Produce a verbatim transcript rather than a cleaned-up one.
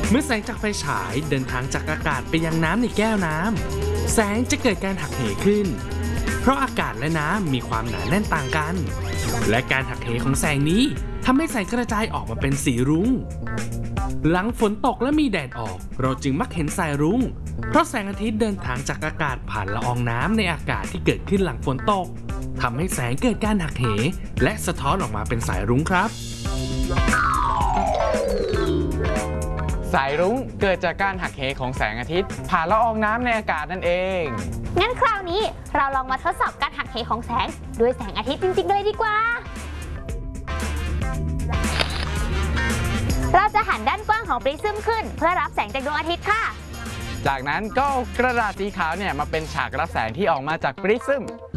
เมื่อแสงจากไฟฉายเดินทางจากอากาศไปยังน้ำในแก้วน้ำแสงจะเกิดการหักเหขึ้นเพราะอากาศและน้ำมีความหนาแน่นต่างกันและการหักเหของแสงนี้ทำให้แสงกระจายออกมาเป็นสีรุ้งหลังฝนตกและมีแดดออกเราจึงมักเห็นสายรุ้งเพราะแสงอาทิตย์เดินทางจากอากาศผ่านละอองน้ำในอากาศที่เกิดขึ้นหลังฝนตกทำให้แสงเกิดการหักเหและสะท้อนออกมาเป็นสายรุ้งครับสายรุ้งเกิดจากการหักเหของแสงอาทิตย์ผ่านละอองน้ำในอากาศนั่นเองงั้นคราวนี้เราลองมาทดสอบการหักเหของแสงด้วยแสงอาทิตย์จริงๆเลยดีกว่าเราจะหันด้านกว้างของปริซึมขึ้นเพื่อรับแสงจากดวงอาทิตย์ค่ะจากนั้นก็เอากระดาษสีขาวเนี่ยมาเป็นฉากรับแสงที่ออกมาจากปริซึม